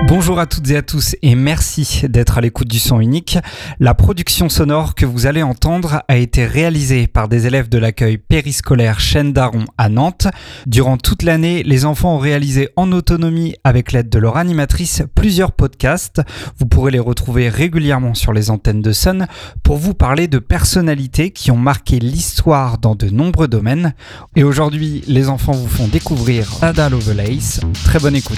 Bonjour à toutes et à tous et merci d'être à l'écoute du Son Unique. La production sonore que vous allez entendre a été réalisée par des élèves de l'accueil périscolaire Chêne d'Aron à Nantes. Durant toute l'année, les enfants ont réalisé en autonomie avec l'aide de leur animatrice plusieurs podcasts. Vous pourrez les retrouver régulièrement sur les antennes de Sun pour vous parler de personnalités qui ont marqué l'histoire dans de nombreux domaines. Et aujourd'hui, les enfants vous font découvrir Ada Lovelace. Très bonne écoute.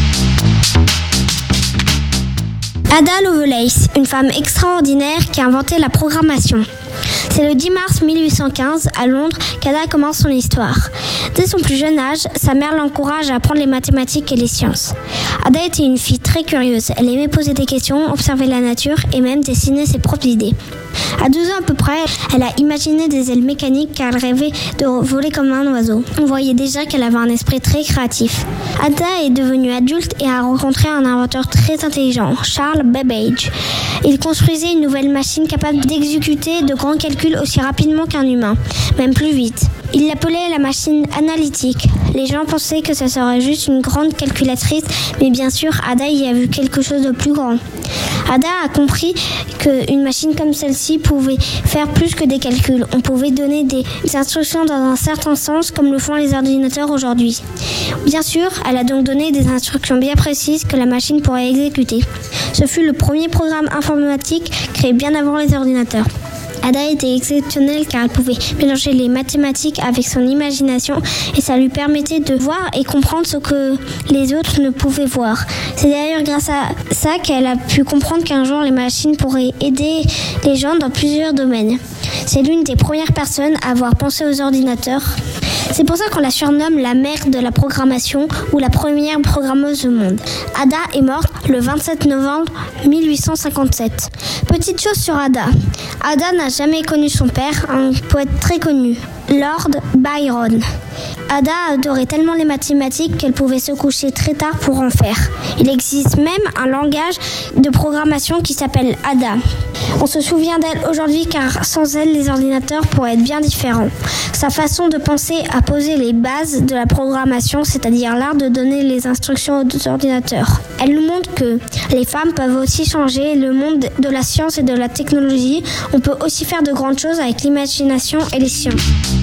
Ada Lovelace, une femme extraordinaire qui a inventé la programmation. C'est le 10 mars 1815, à Londres, qu'Ada commence son histoire. Dès son plus jeune âge, sa mère l'encourage à apprendre les mathématiques et les sciences. Ada était une fille très curieuse. Elle aimait poser des questions, observer la nature et même dessiner ses propres idées. À 12 ans à peu près, elle a imaginé des ailes mécaniques car elle rêvait de voler comme un oiseau. On voyait déjà qu'elle avait un esprit très créatif. Ada est devenue adulte et a rencontré un inventeur très intelligent, Charles Babbage. Il construisait une nouvelle machine capable d'exécuter de grands calculs aussi rapidement qu'un humain, même plus vite. Il l'appelait la machine analytique. Les gens pensaient que ça serait juste une grande calculatrice, mais bien sûr, Ada y a vu quelque chose de plus grand. Ada a compris qu'une machine comme celle-ci pouvait faire plus que des calculs. On pouvait donner des instructions dans un certain sens, comme le font les ordinateurs aujourd'hui. Bien sûr, elle a donc donné des instructions bien précises que la machine pourrait exécuter. Ce fut le premier programme informatique créé bien avant les ordinateurs. Ada était exceptionnelle car elle pouvait mélanger les mathématiques avec son imagination et ça lui permettait de voir et comprendre ce que les autres ne pouvaient voir. C'est d'ailleurs grâce à ça qu'elle a pu comprendre qu'un jour les machines pourraient aider les gens dans plusieurs domaines. C'est l'une des premières personnes à avoir pensé aux ordinateurs. C'est pour ça qu'on la surnomme la mère de la programmation ou la première programmeuse au monde. Ada est morte le 27 novembre 1857. Petite chose sur Ada. Ada n'a jamais connu son père, un poète très connu, Lord Byron. Ada adorait tellement les mathématiques qu'elle pouvait se coucher très tard pour en faire. Il existe même un langage de programmation qui s'appelle Ada. On se souvient d'elle aujourd'hui car sans elle, les ordinateurs pourraient être bien différents. Sa façon de penser a posé les bases de la programmation, c'est-à-dire l'art de donner les instructions aux ordinateurs. Elle nous montre que les femmes peuvent aussi changer le monde de la science et de la technologie. On peut aussi faire de grandes choses avec l'imagination et les sciences.